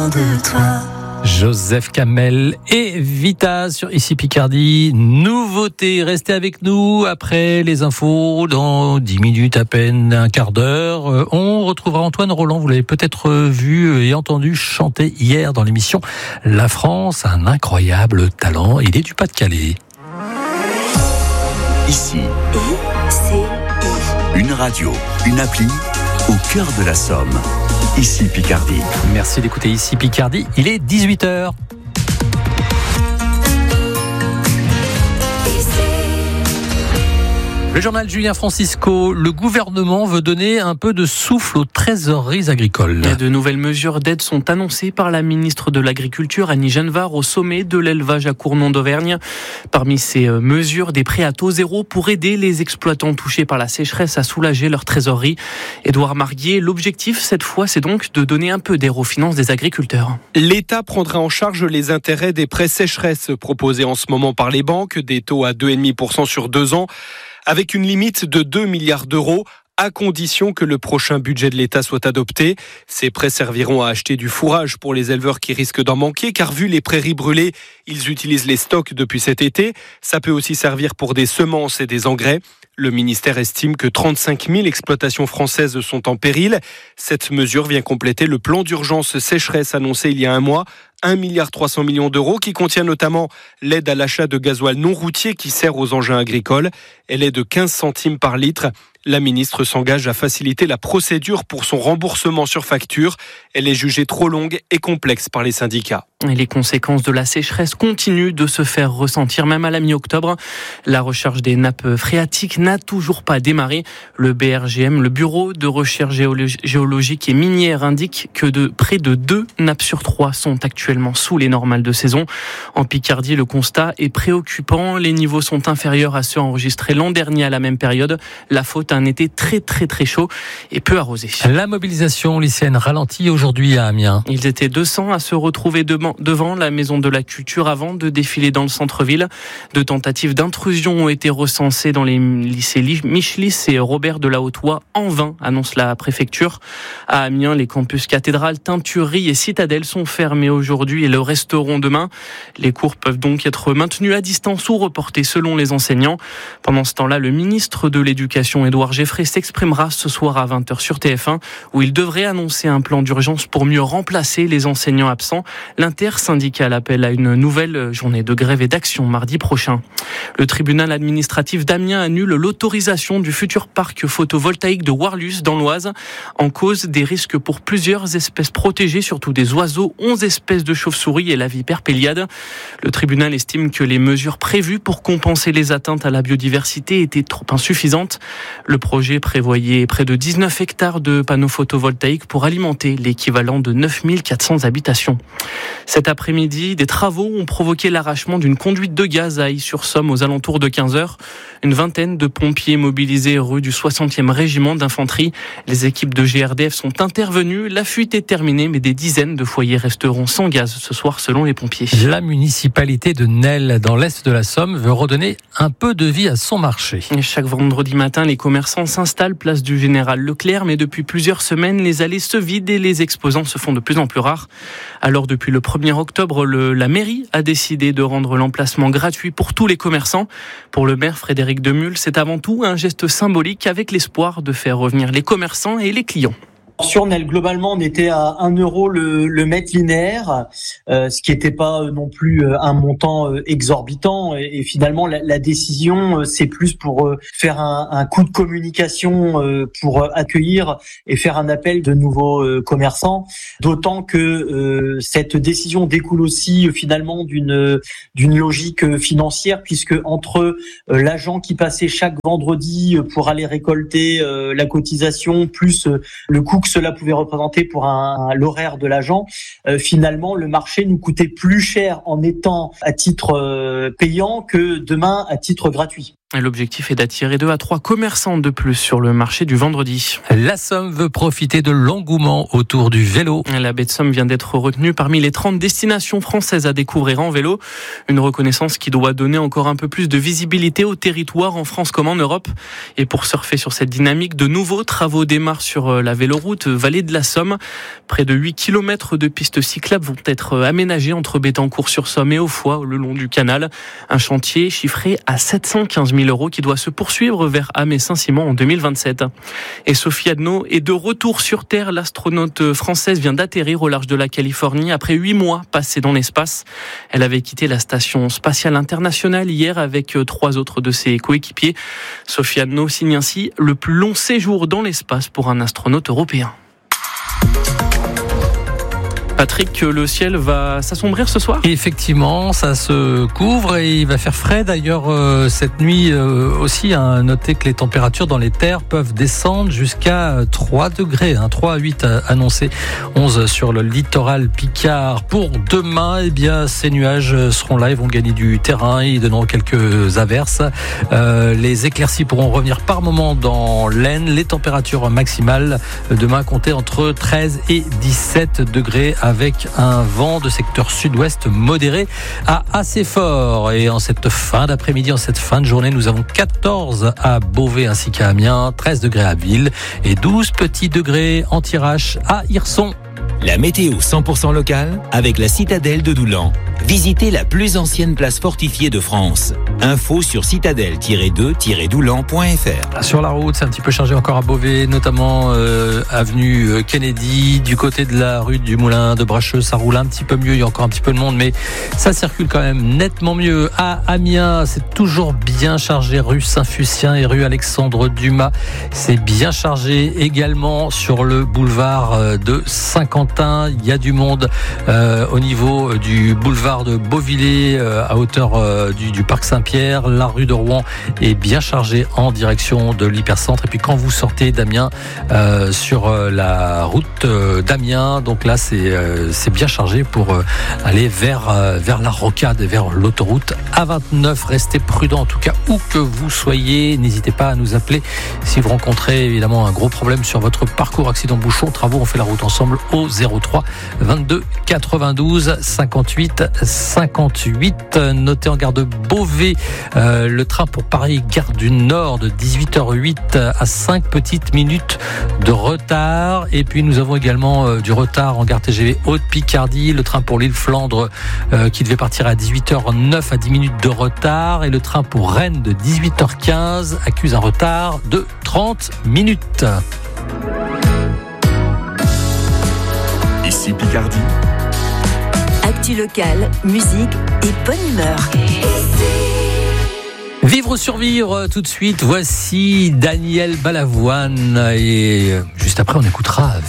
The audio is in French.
besoin de toi. Joseph Kamel et Vita sur Ici Picardie. Nouveauté, restez avec nous après les infos dans 10 minutes à peine, un quart d'heure. On retrouvera Antoine Roland, vous l'avez peut-être vu et entendu chanter hier dans l'émission La France a un incroyable talent. Il est du Pas-de-Calais. Ici, une radio, une appli au cœur de la Somme. Ici Picardie. Merci d'écouter Ici Picardie. Il est 18h. Le journal Julien Francisco, le gouvernement veut donner un peu de souffle aux trésoreries agricoles. De nouvelles mesures d'aide sont annoncées par la ministre de l'Agriculture, Annie Genevard, au sommet de l'élevage à Cournon d'Auvergne. Parmi ces mesures, des prêts à taux zéro pour aider les exploitants touchés par la sécheresse à soulager leur trésorerie. Édouard Marguier, l'objectif cette fois, c'est donc de donner un peu d'air aux finances des agriculteurs. L'État prendra en charge les intérêts des prêts sécheresse proposés en ce moment par les banques, des taux à 2,5% sur 2 ans. Avec une limite de 2 milliards d'euros, à condition que le prochain budget de l'État soit adopté. Ces prêts serviront à acheter du fourrage pour les éleveurs qui risquent d'en manquer, car vu les prairies brûlées, ils utilisent les stocks depuis cet été. Ça peut aussi servir pour des semences et des engrais. Le ministère estime que 35 000 exploitations françaises sont en péril. Cette mesure vient compléter le plan d'urgence sécheresse annoncé il y a un mois. 1,3 milliard d'euros qui contient notamment l'aide à l'achat de gasoil non routier qui sert aux engins agricoles. Elle est de 15 centimes par litre. La ministre s'engage à faciliter la procédure pour son remboursement sur facture. Elle est jugée trop longue et complexe par les syndicats. Et les conséquences de la sécheresse continuent de se faire ressentir même à la mi-octobre. La recherche des nappes phréatiques n'a toujours pas démarré. Le BRGM, le Bureau de recherche géologique et minière, indique que près de 2 nappes sur 3 sont actuellement sous les normales de saison. En Picardie, le constat est préoccupant. Les niveaux sont inférieurs à ceux enregistrés l'an dernier à la même période. La faute à un été très chaud et peu arrosé. La mobilisation lycéenne ralentit aujourd'hui à Amiens. Ils étaient 200 à se retrouver devant la Maison de la Culture avant de défiler dans le centre-ville. 2 tentatives d'intrusion ont été recensées dans les lycées Michelis et Robert de la Haute-Oie, en vain, annonce la préfecture. À Amiens, les campus Cathédrale, Teinturerie et Citadelle sont fermés aujourd'hui et le resteront demain. Les cours peuvent donc être maintenus à distance ou reportés selon les enseignants. Pendant ce temps-là, le ministre de l'Éducation, Édouard Geffray, s'exprimera ce soir à 20h sur TF1 où il devrait annoncer un plan d'urgence pour mieux remplacer les enseignants absents. L'intersyndicale appelle à une nouvelle journée de grève et d'action mardi prochain. Le tribunal administratif d'Amiens annule l'autorisation du futur parc photovoltaïque de Warlus dans l'Oise en cause des risques pour plusieurs espèces protégées, surtout des oiseaux, 11 espèces de chauves-souris et la vipère péliade. Le tribunal estime que les mesures prévues pour compenser les atteintes à la biodiversité étaient trop insuffisantes. Le projet prévoyait près de 19 hectares de panneaux photovoltaïques pour alimenter l'équivalent de 9400 habitations. Cet après-midi, des travaux ont provoqué l'arrachement d'une conduite de gaz à Ailly-sur-Somme aux alentours de 15h. Une vingtaine de pompiers mobilisés rue du 60e régiment d'infanterie. Les équipes de GRDF sont intervenues. La fuite est terminée, mais des dizaines de foyers resteront sans gaz ce soir selon les pompiers. La municipalité de Nesle, dans l'est de la Somme, veut redonner un peu de vie à son marché. Et chaque vendredi matin, les commerçants s'installent place du Général Leclerc, mais depuis plusieurs semaines, les allées se vident et les exposants se font de plus en plus rares. Alors depuis le 1er octobre, la mairie a décidé de rendre l'emplacement gratuit pour tous les commerçants. Pour le maire Frédéric Demulle, c'est avant tout un geste symbolique avec l'espoir de faire revenir les commerçants et les clients. Sur Nesle, globalement, on était à 1 euro le mètre linéaire, ce qui n'était pas non plus un montant exorbitant. Et finalement, la décision, c'est plus pour faire un coup de communication pour accueillir et faire un appel de nouveaux commerçants. D'autant que cette décision découle aussi finalement d'une logique financière, puisque entre l'agent qui passait chaque vendredi pour aller récolter la cotisation, plus le coût que cela pouvait représenter pour l'horaire de l'agent, finalement le marché nous coûtait plus cher en étant à titre payant que demain à titre gratuit. L'objectif est d'attirer 2 à 3 commerçants de plus sur le marché du vendredi. La Somme veut profiter de l'engouement autour du vélo. La baie de Somme vient d'être retenue parmi les 30 destinations françaises à découvrir en vélo. Une reconnaissance qui doit donner encore un peu plus de visibilité au territoire en France comme en Europe. Et pour surfer sur cette dynamique, de nouveaux travaux démarrent sur la véloroute Vallée de la Somme. Près de 8 km de pistes cyclables vont être aménagées entre Bettencourt-sur-Somme et Auffoy, le long du canal. Un chantier chiffré à 715 000 € qui doit se poursuivre vers Ham et Saint-Simon en 2027. Et Sophie Adno est de retour sur Terre. L'astronaute française vient d'atterrir au large de la Californie après 8 mois passés dans l'espace. Elle avait quitté la station spatiale internationale hier avec 3 autres de ses coéquipiers. Sophie Adno signe ainsi le plus long séjour dans l'espace pour un astronaute européen. Patrick, le ciel va s'assombrir ce soir ? Effectivement, ça se couvre et il va faire frais. D'ailleurs, cette nuit aussi, notez que les températures dans les terres peuvent descendre jusqu'à 3 degrés, 3 à 8 annoncés, 11 sur le littoral Picard. Pour demain, eh bien, ces nuages seront là, ils vont gagner du terrain, ils donneront quelques averses. Les éclaircies pourront revenir par moment dans l'Aisne. Les températures maximales demain comptaient entre 13 et 17 degrés. Avec un vent de secteur sud-ouest modéré à assez fort. Et en cette fin d'après-midi, en cette fin de journée, nous avons 14 à Beauvais ainsi qu'à Amiens, 13 degrés à Ville et 12 petits degrés en Thiérache à Hirson. La météo 100% locale avec la citadelle de Doulan. Visitez la plus ancienne place fortifiée de France. Info sur citadelle-2-doulan.fr. Sur la route, c'est un petit peu chargé encore à Beauvais, notamment avenue Kennedy, du côté de la rue du Moulin de Bracheux, ça roule un petit peu mieux, il y a encore un petit peu de monde, mais ça circule quand même nettement mieux. À Amiens, c'est toujours bien chargé, rue Saint-Fucien et rue Alexandre Dumas, c'est bien chargé également sur le boulevard de Saint-Quentin, il y a du monde au niveau du boulevard de Beauvillers à hauteur du parc Saint-Pierre. La rue de Rouen est bien chargée en direction de l'hypercentre. Et puis quand vous sortez d'Amiens sur la route d'Amiens, donc là c'est bien chargé pour aller vers la rocade et vers l'autoroute A29. Restez prudents en tout cas où que vous soyez. N'hésitez pas à nous appeler si vous rencontrez évidemment un gros problème sur votre parcours accident bouchon, travaux. On fait la route ensemble au 03 22 92 58 58. Notez en gare de Beauvais le train pour Paris, gare du Nord de 18h08 à 5 petites minutes de retard. Et puis nous avons également du retard en gare TGV Haute-Picardie, le train pour l'île Flandre qui devait partir à 18h09 à 10 minutes de retard. Et le train pour Rennes de 18h15 accuse un retard de 30 minutes. Ici Picardie. Actu locale, musique et bonne humeur. Vivre ou survivre, tout de suite, voici Daniel Balavoine. Et juste après, on écoutera